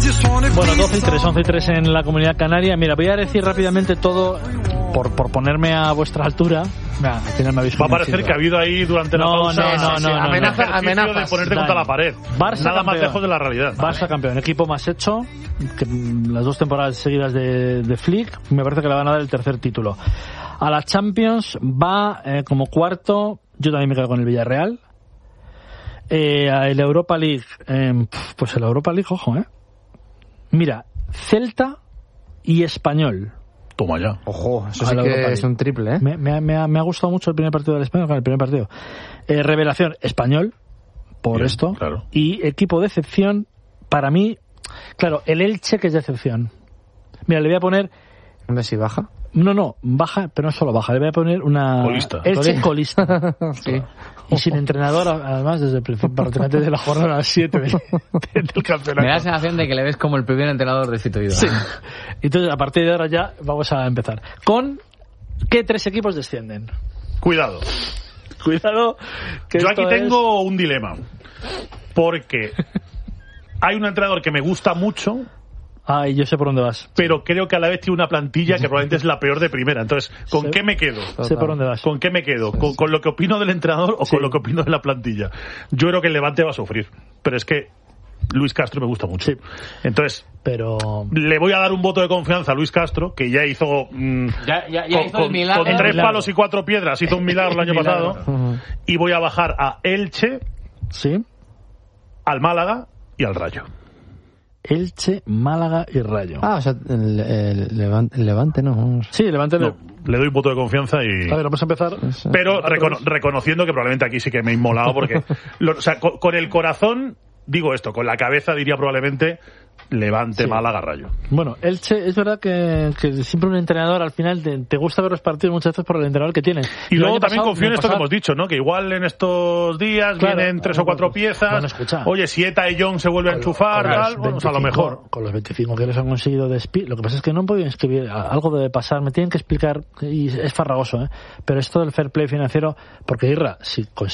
Bueno, 12 y 3, 11 y 3 en la Comunidad Canaria. Mira, voy a decir rápidamente todo por ponerme a vuestra altura. Nah, al final me habéis va a parecer que ha habido ahí durante la pausa amenaza de ponerte contra la pared. Barça nada campeón. Más lejos de la realidad. Barça campeón, equipo más hecho que las 2 temporadas seguidas de Flick. Me parece que le van a dar el tercer título. A la Champions va como cuarto. Yo también me quedo con el Villarreal. A la Europa League, pues el Europa League, ojo, mira, Celta y Español. Toma ya. Ojo, eso sí que es un triple, Me ha gustado mucho el primer partido del Español, el primer partido. Revelación, Español, por bien, esto. Claro. Y equipo de excepción, para mí, claro, el Elche, que es de excepción. Mira, le voy a poner... ¿Messi baja? No, baja, pero no solo baja. Le voy a poner una... Colista. Elche colista. Sí. Y sin entrenador, además, desde el principio, prácticamente desde la jornada 7 del campeonato. Me da la sensación de que le ves como el primer entrenador de Fito Vidal. Sí. Entonces, a partir de ahora ya vamos a empezar. ¿Con qué 3 equipos descienden? Cuidado. Que yo aquí tengo un dilema. Porque hay un entrenador que me gusta mucho... Ay, yo sé por dónde vas. Pero creo que a la vez tiene una plantilla que probablemente es la peor de primera. Entonces, ¿con qué me quedo? Sé por dónde vas. ¿Con qué me quedo? ¿Con lo que opino del entrenador o con lo que opino de la plantilla? Yo creo que el Levante va a sufrir. Pero es que Luis Castro me gusta mucho. Sí. Entonces, le voy a dar un voto de confianza a Luis Castro, que ya hizo... Ya hizo el milagro. Con 3 palos y 4 piedras hizo un milagro el año pasado. Y voy a bajar a Elche, al Málaga y al Rayo. Elche, Málaga y Rayo. O sea, el Levante no. Sí, Levante no. Le doy un voto de confianza y... A ver, vamos a empezar. Pero reconociendo que probablemente aquí sí que me he inmolado porque... o sea, con el corazón digo esto, con la cabeza diría probablemente Levante, Málaga, Rayo. Bueno, Elche, es verdad que siempre un entrenador al final te gusta ver los partidos muchas veces por el entrenador que tiene. Y luego también confío en esto que hemos dicho, ¿no? Que igual en estos días vienen 3 o 4 piezas. Bueno, escucha. Oye, si Eta y John se vuelven a enchufar, tal, bueno, a lo mejor. Con los 25 que les han conseguido lo que pasa es que no han podido inscribir, algo debe pasar, me tienen que explicar, y es farragoso, pero esto del fair play financiero, porque Irra, si